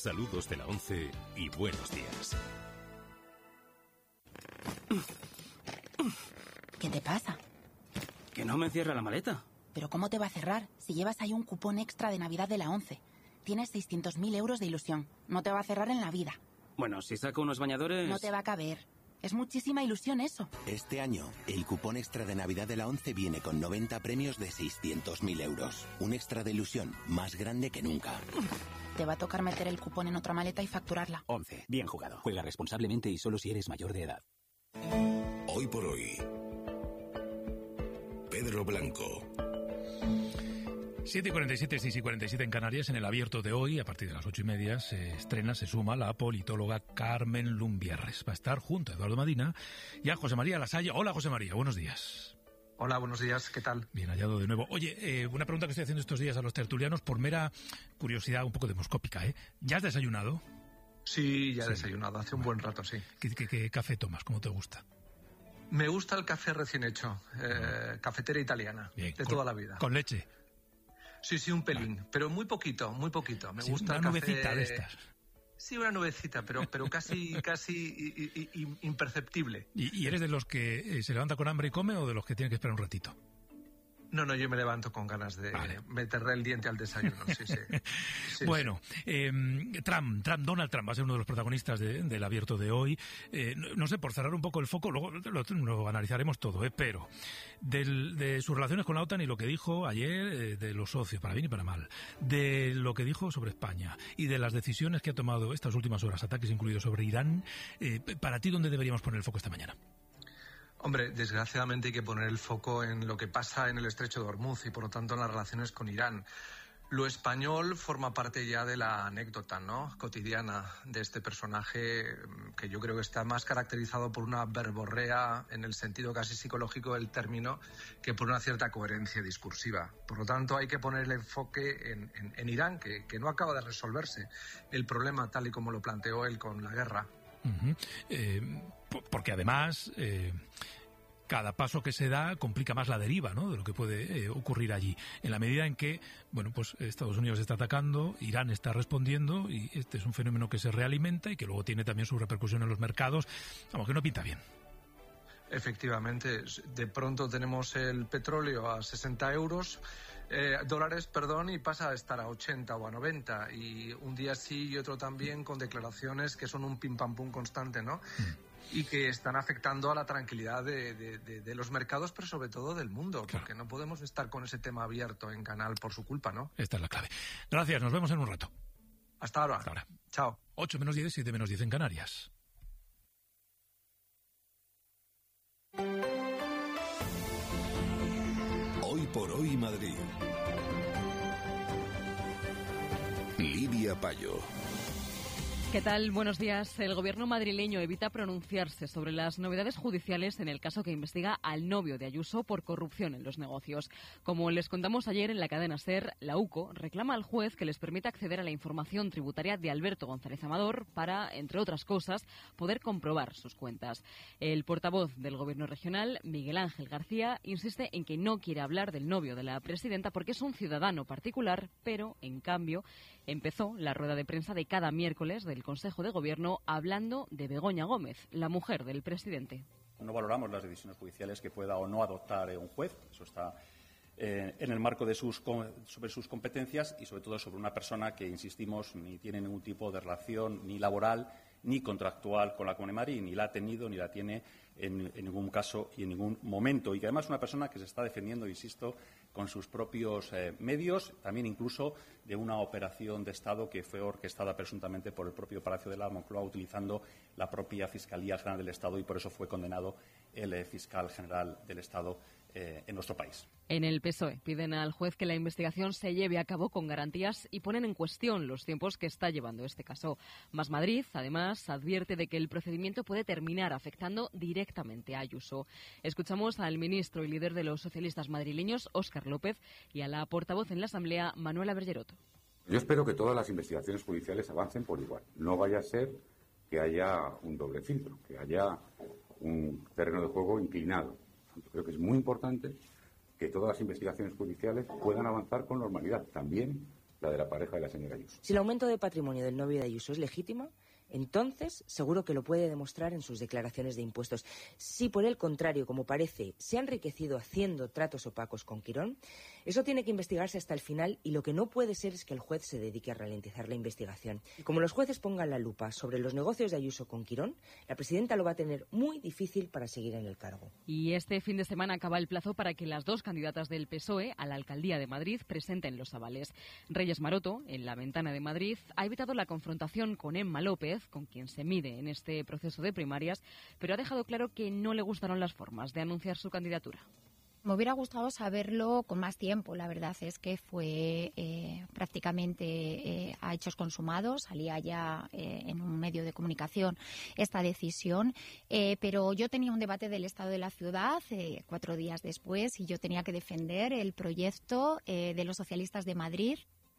Saludos de la 11 y buenos días. ¿Qué te pasa? Que no me cierra la maleta. ¿Pero cómo te va a cerrar si llevas ahí un cupón extra de Navidad de la 11? Tienes 600.000 euros de ilusión. No te va a cerrar en la vida. Bueno, si saco unos bañadores... No te va a caber. Es muchísima ilusión eso. Este año, el cupón extra de Navidad de la 11 viene con 90 premios de 600.000 euros. Un extra de ilusión más grande que nunca. Te va a tocar meter el cupón en otra maleta y facturarla. 11. Bien jugado. Juega responsablemente y solo si eres mayor de edad. Hoy por hoy, Pedro Blanco. 7:47, 6:47 en Canarias. En el abierto de hoy, a partir de las 8:30, se suma la politóloga Carmen Lumbierres. Va a estar junto a Eduardo Madina y a José María Lasalle. Hola, José María, buenos días. Hola, buenos días, ¿qué tal? Bien hallado de nuevo. Oye, una pregunta que estoy haciendo estos días a los tertulianos por mera curiosidad un poco demoscópica, ¿eh? ¿Ya has desayunado? Sí, ya he desayunado, hace un buen rato, sí. ¿Qué café tomas? ¿Cómo te gusta? Me gusta el café recién hecho, cafetera italiana, Bien, de toda la vida. ¿Con leche? Sí, un pelín, pero muy poquito. Me sí, gusta una el café... nubecita de estas. Sí, una nubecita, pero casi imperceptible. ¿Y eres de los que se levanta con hambre y come o de los que tienen que esperar un ratito? No, yo me levanto con ganas de meterle el diente al desayuno, sí. Bueno, Donald Trump va a ser uno de los protagonistas del abierto de hoy. No sé, por cerrar un poco el foco, luego lo analizaremos todo, pero de sus relaciones con la OTAN y lo que dijo ayer de los socios, para bien y para mal, de lo que dijo sobre España y de las decisiones que ha tomado estas últimas horas, ataques incluidos sobre Irán, para ti, ¿dónde deberíamos poner el foco esta mañana? Hombre, desgraciadamente hay que poner el foco en lo que pasa en el estrecho de Hormuz y por lo tanto en las relaciones con Irán. Lo español forma parte ya de la anécdota, ¿no?, cotidiana de este personaje que yo creo que está más caracterizado por una verborrea en el sentido casi psicológico del término que por una cierta coherencia discursiva. Por lo tanto hay que poner el enfoque en Irán, que no acaba de resolverse el problema tal y como lo planteó él con la guerra. Porque además cada paso que se da complica más la deriva, ¿no?, de lo que puede ocurrir allí. En la medida en que, pues Estados Unidos está atacando, Irán está respondiendo y este es un fenómeno que se realimenta y que luego tiene también su repercusión en los mercados, que no pinta bien. Efectivamente, de pronto tenemos el petróleo a 60 dólares, y pasa a estar a 80 o a 90, y un día sí y otro también, con declaraciones que son un pim pam pum constante, ¿no? Y que están afectando a la tranquilidad de los mercados, pero sobre todo del mundo, claro, porque no podemos estar con ese tema abierto en Canal por su culpa, ¿no? Esta es la clave. Gracias, nos vemos en un rato. Hasta ahora. Chao. 8:10, 7:10 en Canarias. Hoy por hoy Madrid. Lidia Payo. ¿Qué tal? Buenos días. El gobierno madrileño evita pronunciarse sobre las novedades judiciales en el caso que investiga al novio de Ayuso por corrupción en los negocios. Como les contamos ayer en la cadena SER, la UCO reclama al juez que les permita acceder a la información tributaria de Alberto González Amador para, entre otras cosas, poder comprobar sus cuentas. El portavoz del gobierno regional, Miguel Ángel García, insiste en que no quiere hablar del novio de la presidenta porque es un ciudadano particular, pero, en cambio, empezó la rueda de prensa de cada miércoles del Consejo de Gobierno hablando de Begoña Gómez, la mujer del presidente. No valoramos las decisiones judiciales que pueda o no adoptar un juez, eso está en el marco de sobre sus competencias y sobre todo sobre una persona que, insistimos, ni tiene ningún tipo de relación ni laboral ni contractual con la Comunidad de Madrid, ni la ha tenido ni la tiene en ningún caso y en ningún momento, y que además es una persona que se está defendiendo, insisto, con sus propios medios, también incluso de una operación de Estado que fue orquestada presuntamente por el propio Palacio de la Moncloa, utilizando la propia Fiscalía General del Estado, y por eso fue condenado el fiscal general del Estado en nuestro país. En el PSOE piden al juez que la investigación se lleve a cabo con garantías y ponen en cuestión los tiempos que está llevando este caso. Más Madrid, además, advierte de que el procedimiento puede terminar afectando directamente a Ayuso. Escuchamos al ministro y líder de los socialistas madrileños, Óscar López, y a la portavoz en la Asamblea, Manuela Bergerot. Yo espero que todas las investigaciones judiciales avancen por igual. No vaya a ser que haya un doble filtro, que haya un terreno de juego inclinado. Creo que es muy importante que todas las investigaciones judiciales puedan avanzar con normalidad, también la de la pareja de la señora Ayuso. Si el aumento de patrimonio del novio de Ayuso es legítimo, entonces seguro que lo puede demostrar en sus declaraciones de impuestos. Si por el contrario, como parece, se ha enriquecido haciendo tratos opacos con Quirón, eso tiene que investigarse hasta el final y lo que no puede ser es que el juez se dedique a ralentizar la investigación. Y como los jueces pongan la lupa sobre los negocios de Ayuso con Quirón, la presidenta lo va a tener muy difícil para seguir en el cargo. Y este fin de semana acaba el plazo para que las dos candidatas del PSOE a la alcaldía de Madrid presenten los avales. Reyes Maroto, en La Ventana de Madrid, ha evitado la confrontación con Emma López, con quien se mide en este proceso de primarias, pero ha dejado claro que no le gustaron las formas de anunciar su candidatura. Me hubiera gustado saberlo con más tiempo. La verdad es que fue prácticamente a hechos consumados. Salía ya en un medio de comunicación esta decisión. Pero yo tenía un debate del estado de la ciudad 4 días después y yo tenía que defender el proyecto de los socialistas de Madrid.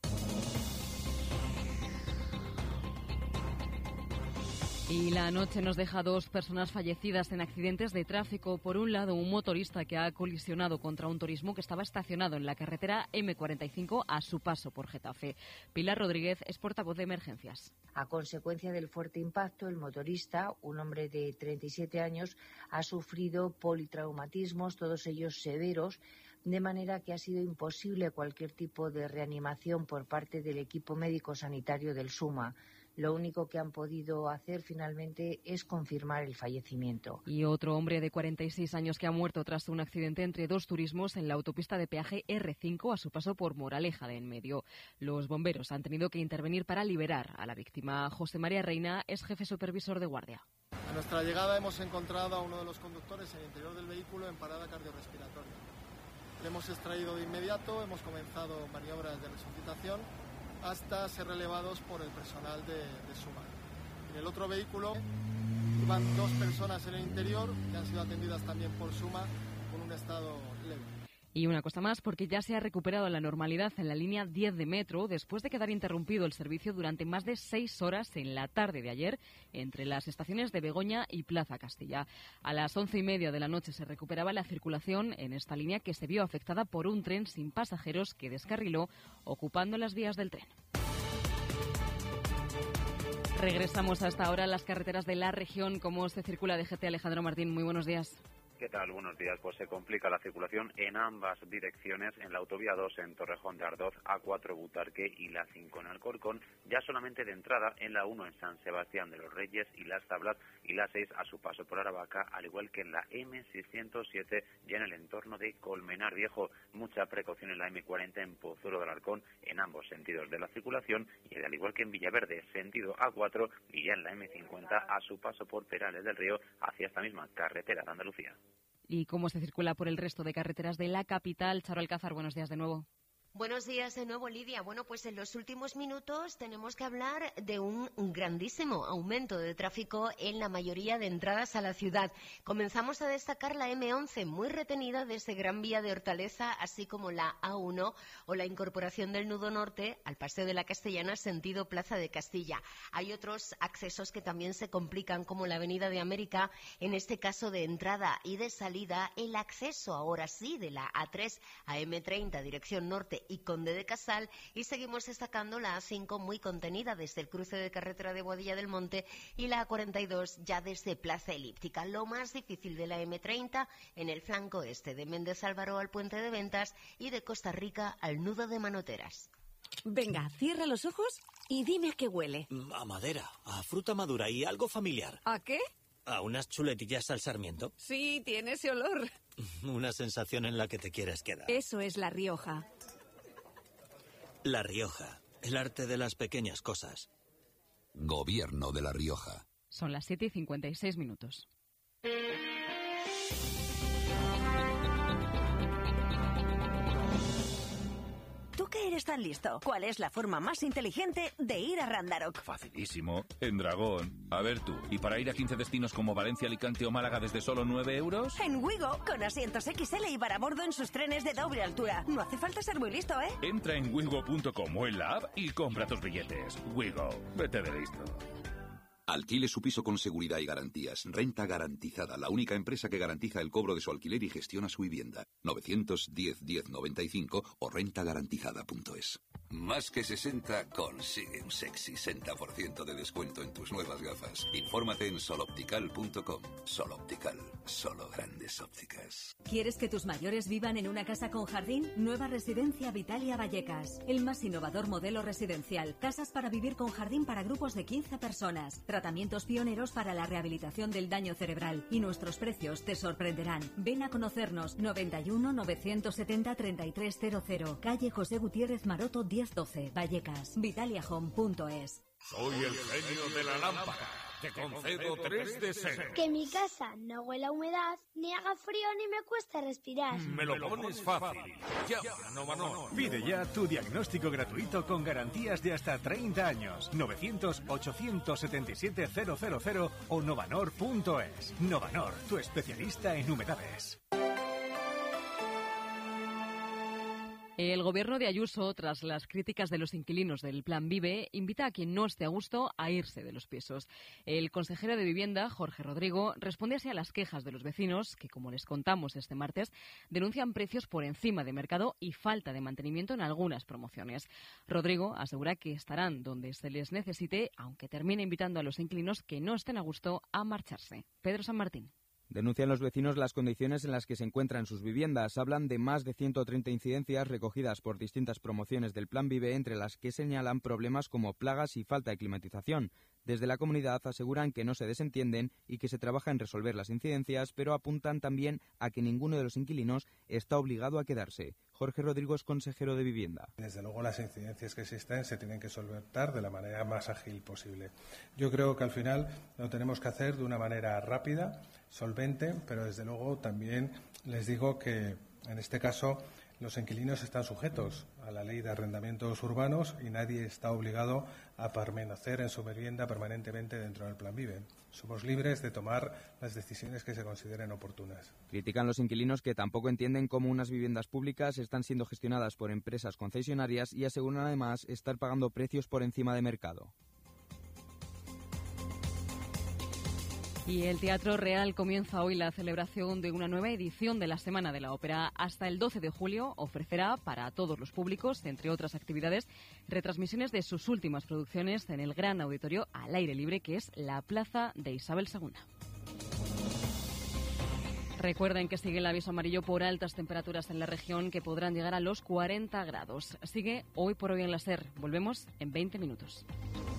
Y la noche nos deja 2 personas fallecidas en accidentes de tráfico. Por un lado, un motorista que ha colisionado contra un turismo que estaba estacionado en la carretera M45 a su paso por Getafe. Pilar Rodríguez es portavoz de emergencias. A consecuencia del fuerte impacto, el motorista, un hombre de 37 años, ha sufrido politraumatismos, todos ellos severos, de manera que ha sido imposible cualquier tipo de reanimación por parte del equipo médico-sanitario del SUMA. Lo único que han podido hacer finalmente es confirmar el fallecimiento. Y otro hombre de 46 años que ha muerto tras un accidente entre 2 turismos en la autopista de peaje R5 a su paso por Moraleja de Enmedio. Los bomberos han tenido que intervenir para liberar a la víctima. José María Reina es jefe supervisor de guardia. A nuestra llegada hemos encontrado a uno de los conductores en el interior del vehículo en parada cardiorrespiratoria. Le hemos extraído de inmediato, hemos comenzado maniobras de resucitación hasta ser relevados por el personal de SUMA. En el otro vehículo iban 2 personas en el interior que han sido atendidas también por SUMA con un estado leve. Y una cosa más, porque ya se ha recuperado la normalidad en la línea 10 de metro después de quedar interrumpido el servicio durante más de 6 horas en la tarde de ayer entre las estaciones de Begoña y Plaza Castilla. A las 11:30 de la noche se recuperaba la circulación en esta línea que se vio afectada por un tren sin pasajeros que descarriló ocupando las vías del tren. Regresamos hasta ahora a las carreteras de la región. ¿Cómo se circula de GT? Alejandro Martín, muy buenos días. ¿Qué tal? Buenos días. Pues se complica la circulación en ambas direcciones, en la autovía 2 en Torrejón de Ardoz, A4 Butarque y la 5 en Alcorcón, ya solamente de entrada en la 1 en San Sebastián de los Reyes y Las Tablas y la 6 a su paso por Aravaca, al igual que en la M607 ya en el entorno de Colmenar Viejo. Mucha precaución en la M40 en Pozuelo de Alarcón en ambos sentidos de la circulación y al igual que en Villaverde, sentido A4 y ya en la M50 a su paso por Perales del Río hacia esta misma carretera de Andalucía. ¿Y cómo se circula por el resto de carreteras de la capital? Charo Alcázar, buenos días de nuevo. Buenos días de nuevo, Lidia. Bueno, pues en los últimos minutos tenemos que hablar de un grandísimo aumento de tráfico en la mayoría de entradas a la ciudad. Comenzamos a destacar la M11, muy retenida desde Gran Vía de Hortaleza, así como la A1 o la incorporación del nudo norte al Paseo de la Castellana, sentido Plaza de Castilla. Hay otros accesos que también se complican, como la Avenida de América, en este caso de entrada y de salida, el acceso ahora sí de la A3 a M30, dirección norte y Conde de Casal, y seguimos destacando la A5 muy contenida desde el cruce de carretera de Boadilla del Monte y la A42 ya desde Plaza Elíptica. Lo más difícil de la M30 en el flanco este de Méndez Álvaro al Puente de Ventas y de Costa Rica al nudo de Manoteras. Venga, cierra los ojos y dime a qué huele. A madera, a fruta madura y algo familiar. ¿A qué? ¿A unas chuletillas al sarmiento? Sí, tiene ese olor. Una sensación en la que te quieres quedar. Eso es La Rioja. La Rioja, el arte de las pequeñas cosas. Gobierno de La Rioja. Son las 7:56. ¿Tú qué eres tan listo? ¿Cuál es la forma más inteligente de ir a Randarock? Facilísimo, en Dragón. A ver tú, ¿y para ir a 15 destinos como Valencia, Alicante o Málaga desde solo 9 euros? En Wigo, con asientos XL y para bordo en sus trenes de doble altura. No hace falta ser muy listo, ¿eh? Entra en wigo.com o en la app y compra tus billetes. Wigo, vete de listo. Alquile su piso con seguridad y garantías. Renta Garantizada, la única empresa que garantiza el cobro de su alquiler y gestiona su vivienda. 910 1095 o rentagarantizada.es. Más que 60 consigue un sexy 60% de descuento en tus nuevas gafas. Infórmate en soloptical.com. Sol Optical, solo grandes ópticas. ¿Quieres que tus mayores vivan en una casa con jardín? Nueva residencia Vitalia Vallecas. El más innovador modelo residencial. Casas para vivir con jardín para grupos de 15 personas. Tratamientos pioneros para la rehabilitación del daño cerebral. Y nuestros precios te sorprenderán. Ven a conocernos. 91 970 3300. Calle José Gutiérrez Maroto 1012. Vallecas. Vitaliahome.es. Soy el genio de la lámpara. Te concedo 3 deseos. Que mi casa no huela a humedad, ni haga frío, ni me cueste respirar. Me lo pones fácil. Llama a Novanor. Pide ya tu diagnóstico gratuito con garantías de hasta 30 años. 900-877-000 o novanor.es. Novanor, tu especialista en humedades. El gobierno de Ayuso, tras las críticas de los inquilinos del Plan Vive, invita a quien no esté a gusto a irse de los pisos. El consejero de Vivienda, Jorge Rodrigo, responde así a las quejas de los vecinos que, como les contamos este martes, denuncian precios por encima de mercado y falta de mantenimiento en algunas promociones. Rodrigo asegura que estarán donde se les necesite, aunque termine invitando a los inquilinos que no estén a gusto a marcharse. Pedro San Martín. Denuncian los vecinos las condiciones en las que se encuentran sus viviendas. Hablan de más de 130 incidencias recogidas por distintas promociones del Plan Vive, entre las que señalan problemas como plagas y falta de climatización. Desde la comunidad aseguran que no se desentienden y que se trabaja en resolver las incidencias, pero apuntan también a que ninguno de los inquilinos está obligado a quedarse. Jorge Rodrigo es consejero de Vivienda. Desde luego las incidencias que existen se tienen que solventar de la manera más ágil posible. Yo creo que al final lo tenemos que hacer de una manera rápida, solvente, pero desde luego también les digo que en este caso los inquilinos están sujetos a la ley de arrendamientos urbanos y nadie está obligado a permanecer en su vivienda permanentemente dentro del Plan Vive. Somos libres de tomar las decisiones que se consideren oportunas. Critican los inquilinos que tampoco entienden cómo unas viviendas públicas están siendo gestionadas por empresas concesionarias y aseguran además estar pagando precios por encima de mercado. Y el Teatro Real comienza hoy la celebración de una nueva edición de la Semana de la Ópera. Hasta el 12 de julio ofrecerá para todos los públicos, entre otras actividades, retransmisiones de sus últimas producciones en el gran auditorio al aire libre que es la Plaza de Isabel II. Recuerden que sigue el aviso amarillo por altas temperaturas en la región que podrán llegar a los 40 grados. Sigue Hoy por Hoy en la SER. Volvemos en 20 minutos.